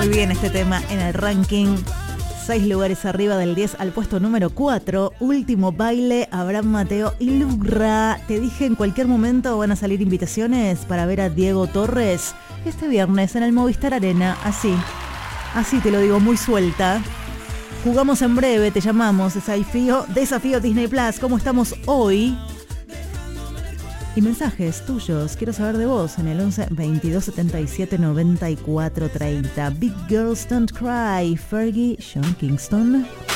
Muy bien este tema en el ranking. 6 lugares arriba del 10 al puesto número 4. Último baile, Abraham Mateo y Lugra. Te dije en cualquier momento van a salir invitaciones para ver a Diego Torres este viernes en el Movistar Arena. Así te lo digo, muy suelta. Jugamos en breve, te llamamos. Desafío Disney Plus. ¿Cómo estamos hoy? Y mensajes tuyos, quiero saber de vos en el 11 22 77 94 30. Big Girls Don't Cry, Fergie, Sean Kingston.